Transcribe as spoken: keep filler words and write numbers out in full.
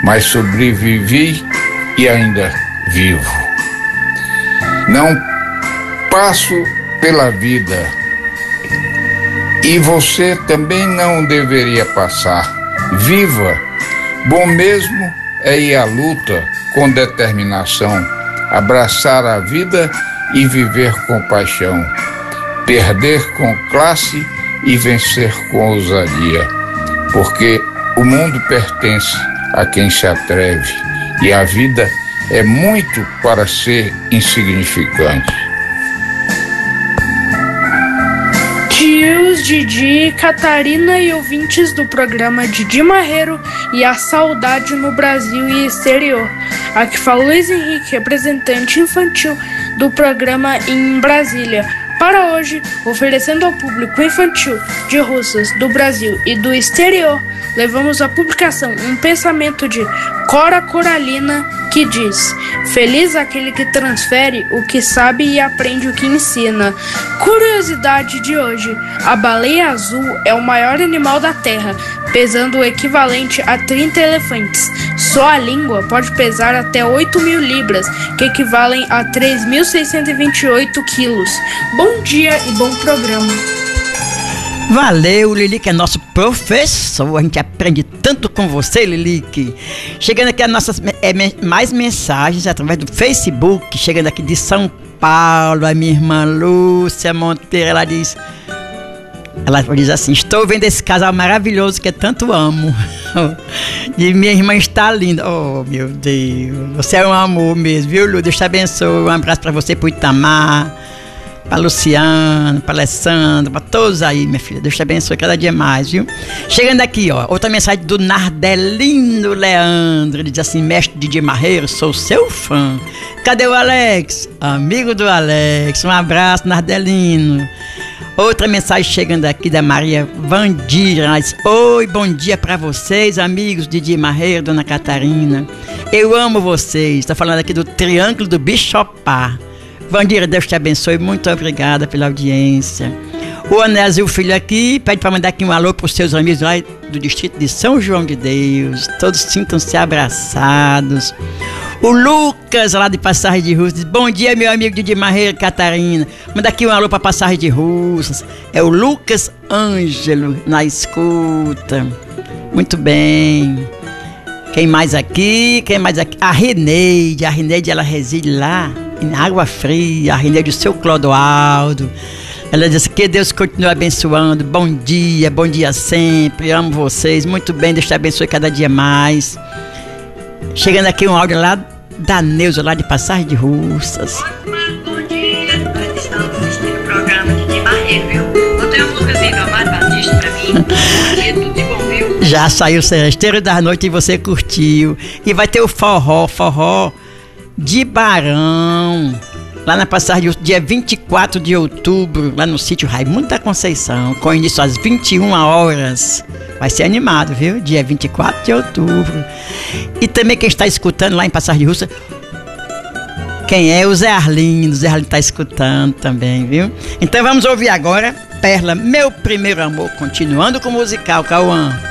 mas sobrevivi e ainda vivo. Não passo pela vida e você também não deveria passar. Viva! Bom mesmo é ir à luta com determinação, abraçar a vida e viver com paixão, perder com classe e vencer com ousadia, porque o mundo pertence a quem se atreve e a vida é muito para ser insignificante. Tios, Didi, Catarina e ouvintes do programa Didi Marreiro e a Saudade no Brasil e Exterior. Aqui fala Luiz Henrique, representante infantil do programa em Brasília. Para hoje, oferecendo ao público infantil de Russas, do Brasil e do exterior, levamos à publicação um pensamento de Cora Coralina que diz: feliz aquele que transfere o que sabe e aprende o que ensina. Curiosidade de hoje: a baleia azul é o maior animal da Terra, pesando o equivalente a trinta elefantes. Só a língua pode pesar até oito mil libras, que equivalem a três mil seiscentos e vinte e oito quilos. Bom dia e bom programa. Valeu, Lilique, é nosso professor. A gente aprende tanto com você, Lilique. Chegando aqui as nossas é, mais mensagens através do Facebook. Chegando aqui de São Paulo, a minha irmã Lúcia Monteiro, ela diz... Ela diz assim: estou vendo esse casal maravilhoso que eu tanto amo. E minha irmã está linda. Oh, meu Deus, você é um amor mesmo, viu, Lu? Deus te abençoe. Um abraço para você, pro Itamar, para Luciano, para Alessandra, para todos aí, minha filha. Deus te abençoe cada dia mais, viu? Chegando aqui, ó, outra mensagem do Nardelino Leandro. Ele diz assim: mestre Didi Marreiro, sou seu fã. Cadê o Alex? Amigo do Alex. Um abraço, Nardelino. Outra mensagem chegando aqui da Maria Vandira. Ela diz: oi, bom dia para vocês, amigos Didi Marreiro, Dona Catarina. Eu amo vocês. Está falando aqui do Triângulo do Bichopá. Vandira, Deus te abençoe. Muito obrigada pela audiência. O Anésio Filho aqui pede para mandar aqui um alô para os seus amigos lá do distrito de São João de Deus. Todos sintam-se abraçados. O Lucas, lá de Passagem de Russas, diz: bom dia, meu amigo Didi Marreiro, Catarina. Manda aqui um alô para Passagem de Russas. É o Lucas Ângelo na escuta. Muito bem. Quem mais aqui? Quem mais aqui? A Reneide. A Reneide, ela reside lá em Água Fria. A Reneide, o seu Clodoaldo. Ela diz que Deus continue abençoando. Bom dia, bom dia sempre. Amo vocês. Muito bem, Deus te abençoe cada dia mais. Chegando aqui um áudio lá da Neuza, lá de Passagem de Russas. Bom dia, nós estamos assistindo o programa Didi Marreiro, viu? Botei uma músicazinha do Amado Batista pra mim. Bom dia, tudo de bom, viu? Já saiu o Seresteiro da Noite e você curtiu. E vai ter o forró, forró de Barão, lá na Passagem, dia vinte e quatro de outubro, lá no sítio Raimundo da Conceição, com início às vinte e uma horas. Vai ser animado, viu? Dia vinte e quatro de outubro. E também quem está escutando lá em Passagem de Russa, quem é? O Zé Arlindo. O Zé Arlindo está escutando também, viu? Então vamos ouvir agora Perla, Meu Primeiro Amor, continuando com o musical, Cauã.